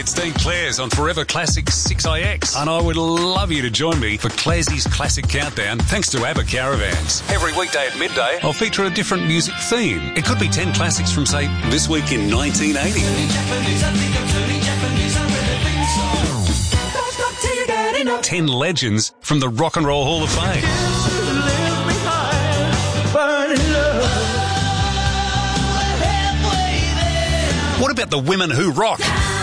Steve Clares on Forever Classic 6IX, and I would love you to join me for Clarsey's Classic Countdown thanks to ABBA Caravans. Every weekday at midday, I'll feature a different music theme. It could be 10 classics from, say, this week in 1980. 10 legends from the Rock and Roll Hall of Fame. What about the women who rock?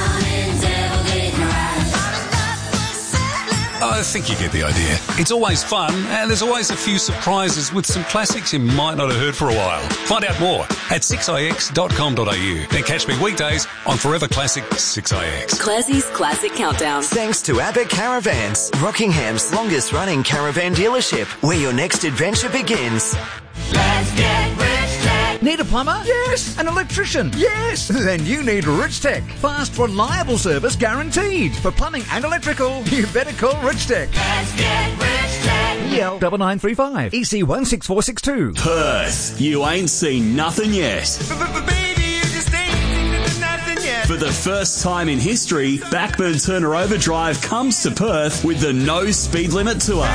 I think you get the idea. It's always fun, and there's always a few surprises with some classics you might not have heard for a while. Find out more at 6ix.com.au. Then catch me weekdays on Forever Classic 6ix. Classie's Classic Countdown. Thanks to ABBA Caravans, Rockingham's longest-running caravan dealership, where your next adventure begins. Let's get rich. Need a plumber? Yes. An electrician? Yes. Then you need Rich Tech. Fast, reliable service guaranteed. For plumbing and electrical, you better call Rich Tech. Let's get Rich Tech. EL 9935 EC 16462. Perth, you ain't seen nothing yet. Baby, you just ain't seen nothing yet. For the first time in history, Backman Turner Overdrive comes to Perth with the No Speed Limit Tour.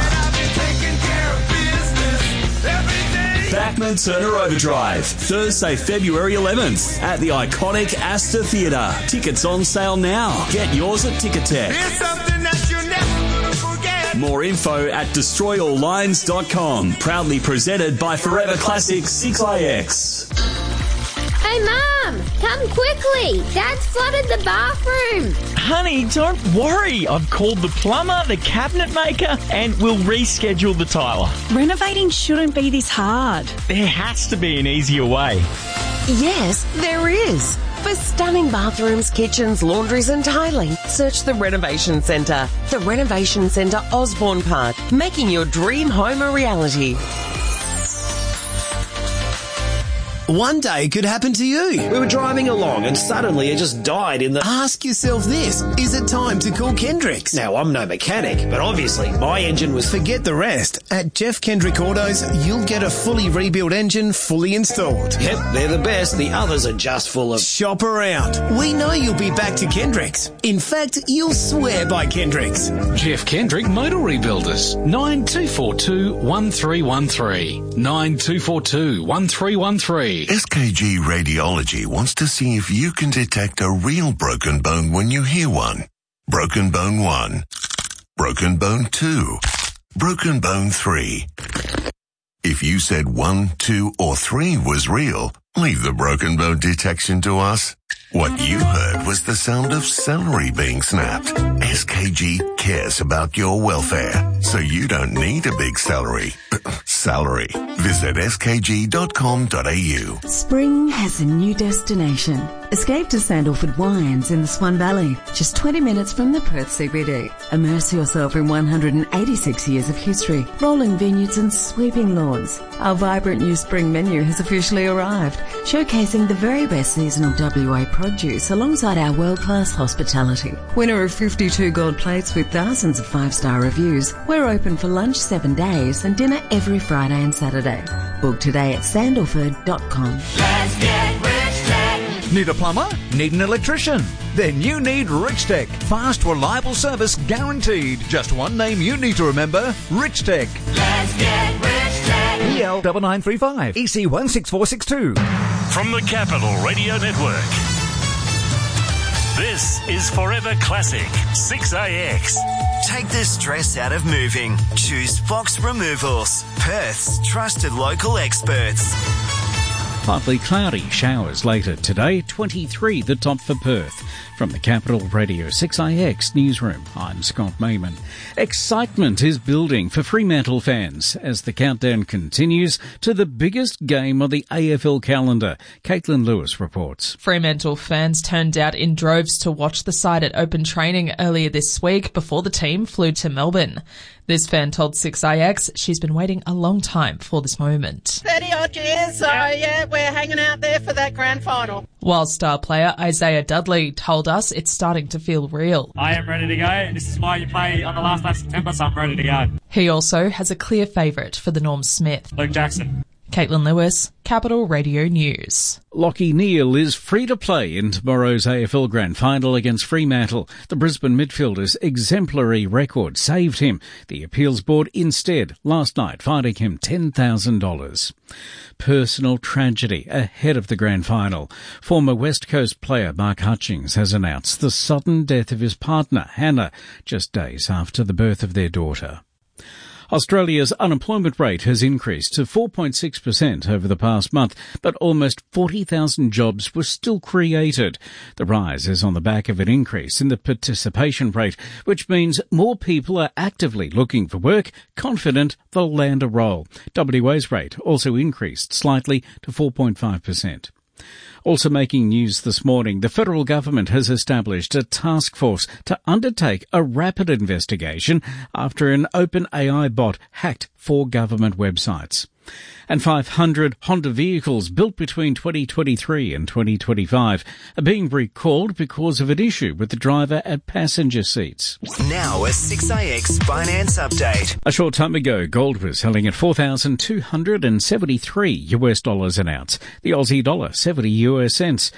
Backman Turner Overdrive, Thursday, February 11th at the iconic Astor Theatre. Tickets on sale now. Get yours at Ticketek. Here's something that you're never gonna forget. More info at destroyallines.com. Proudly presented by Forever Classic 6IX. Hey, Mum, come quickly. Dad's flooded the bathroom. Honey, don't worry. I've called the plumber, the cabinet maker, and we'll reschedule the tiler. Renovating shouldn't be this hard. There has to be an easier way. Yes, there is. For stunning bathrooms, kitchens, laundries and tiling, search the Renovation Centre. The Renovation Centre, Osborne Park, making your dream home a reality. One day could happen to you. We were driving along and suddenly it just died in the... Ask yourself this, is it time to call Kendricks? Now, I'm no mechanic, but obviously my engine was... Forget the rest. At Jeff Kendrick Autos, you'll get a fully rebuilt engine fully installed. Yep, they're the best. The others are just full of... Shop around. We know you'll be back to Kendricks. In fact, you'll swear by Kendricks. Jeff Kendrick Motor Rebuilders. 9242 1313. 9242 1313. SKG Radiology wants to see if you can detect a real broken bone when you hear one. Broken bone 1. Broken bone 2. Broken bone 3. If you said 1, 2, or 3 was real, leave the broken bone detection to us. What you heard was the sound of celery being snapped. SKG cares about your welfare, so you don't need a big salary. Visit skg.com.au. Spring has a new destination. Escape to Sandalford Wines in the Swan Valley, just 20 minutes from the Perth CBD. Immerse yourself in 186 years of history, rolling vineyards and sweeping lawns. Our vibrant new spring menu has officially arrived, showcasing the very best seasonal WA produce alongside our world-class hospitality. Winner of 52 gold plates with thousands of 5-star reviews, we're open for lunch 7 days and dinner every Friday and Saturday. Book today at sandalford.com. Let's get Rich Tech. Need a plumber? Need an electrician? Then you need Rich Tech. Fast, reliable service guaranteed. Just one name you need to remember, Rich Tech. Let's get Rich Tech. EL 9935 EC 16462. From the Capital Radio Network, this is Forever Classic 6AX. Take the stress out of moving. Choose Fox Removals, Perth's trusted local experts. Partly cloudy, showers later today, 23 the top for Perth. From the Capital Radio 6IX newsroom, I'm Scott Mayman. Excitement is building for Fremantle fans as the countdown continues to the biggest game on the AFL calendar. Caitlin Lewis reports. Fremantle fans turned out in droves to watch the side at open training earlier this week before the team flew to Melbourne. This fan told 6IX she's been waiting a long time for this moment. 30-odd years, so yeah, we're hanging out there for that grand final. While star player Isaiah Dudley told us it's starting to feel real. I am ready to go. This is why you play on the last day of September, so I'm ready to go. He also has a clear favourite for the Norm Smith. Luke Jackson. Caitlin Lewis, Capital Radio News. Lachie Neale is free to play in tomorrow's AFL Grand Final against Fremantle. The Brisbane midfielder's exemplary record saved him. The appeals board instead last night fining him $10,000. Personal tragedy ahead of the Grand Final. Former West Coast player Mark Hutchings has announced the sudden death of his partner, Hannah, just days after the birth of their daughter. Australia's unemployment rate has increased to 4.6% over the past month, but almost 40,000 jobs were still created. The rise is on the back of an increase in the participation rate, which means more people are actively looking for work, confident they'll land a role. WA's rate also increased slightly to 4.5%. Also making news this morning, the federal government has established a task force to undertake a rapid investigation after an OpenAI bot hacked 4 government websites. And 500 Honda vehicles built between 2023 and 2025 are being recalled because of an issue with the driver at passenger seats. Now a 6AX finance update. A short time ago, gold was selling at $4,273 an ounce. The Aussie dollar 70 US cents,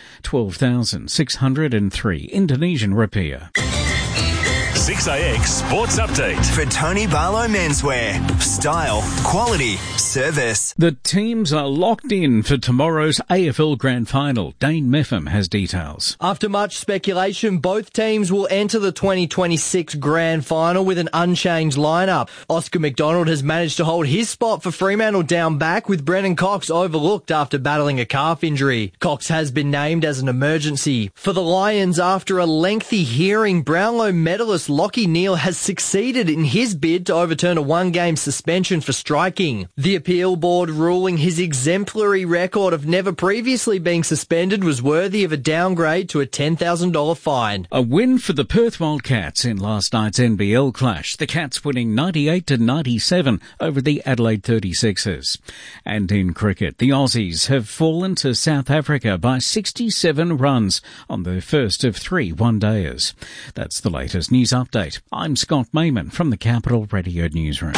12,603 Indonesian rupiah. 6AX Sports Update. For Tony Barlow Menswear. Style, quality, service. The teams are locked in for tomorrow's AFL Grand Final. Dane Meffam has details. After much speculation, both teams will enter the 2026 Grand Final with an unchanged lineup. Oscar McDonald has managed to hold his spot for Fremantle down back, with Brennan Cox overlooked after battling a calf injury. Cox has been named as an emergency. For the Lions, after a lengthy hearing, Brownlow medalist Lachie Neale has succeeded in his bid to overturn a one-game suspension for striking. The appeal board ruling his exemplary record of never previously being suspended was worthy of a downgrade to a $10,000 fine. A win for the Perth Wildcats in last night's NBL clash. The Cats winning 98-97 over the Adelaide 36ers. And in cricket, the Aussies have fallen to South Africa by 67 runs on their first of 3 one-dayers. That's the latest news update. I'm Scott Mayman from the Capital Radio Newsroom.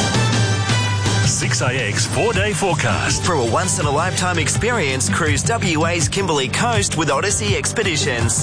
6AX 4-day forecast. For a once-in-a-lifetime experience, cruise WA's Kimberley Coast with Odyssey Expeditions.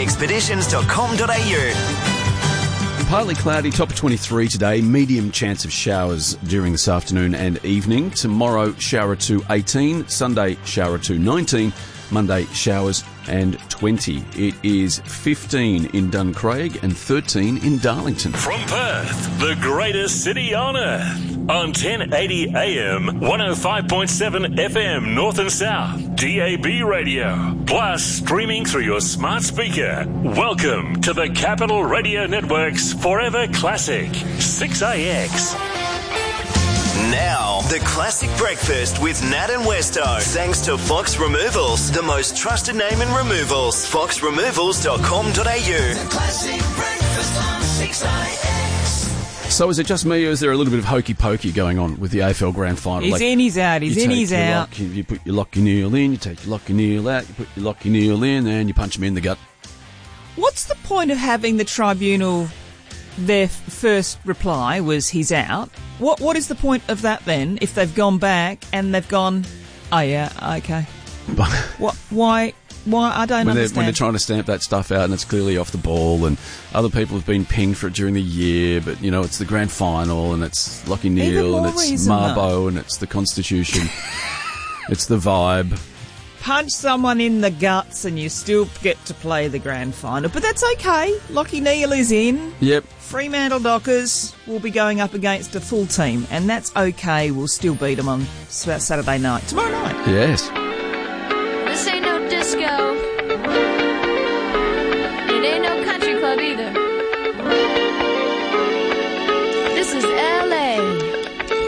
odysseyexpeditions.com.au. Partly cloudy, top of 23 today. Medium chance of showers during this afternoon and evening. Tomorrow, shower to 18. Sunday, shower to 19. Monday, showers and 20. It is 15 in Duncraig and 13 in Darlington. From Perth, the greatest city on earth. On 1080 AM, 105.7 FM North and South, DAB radio. Plus, streaming through your smart speaker. Welcome to the Capital Radio Network's Forever Classic, 6AX. Now, the classic breakfast with Nat and Westo. Thanks to Fox Removals, the most trusted name in removals. foxremovals.com.au. The classic breakfast on 6AX. So is it just me, or is there a little bit of hokey pokey going on with the AFL Grand Final? He's in, he's out, he's in, he's out. You put your Lachie Neale in, you take your Lachie Neale out, you put your Lachie Neale in, and you punch him in the gut. What's the point of having the tribunal? Their first reply was he's out. What is the point of that then, if they've gone back and they've gone, oh yeah, okay. Why? I don't understand. When they're trying to stamp that stuff out and it's clearly off the ball, and other people have been pinged for it during the year, but, you know, it's the Grand Final and it's Lachie Neale and it's Marbo and it's the Constitution. It's the vibe. Punch someone in the guts and you still get to play the Grand Final. But that's okay. Lachie Neale is in. Yep. Fremantle Dockers will be going up against a full team, and that's okay. We'll still beat them on Saturday night. Tomorrow night. Yes.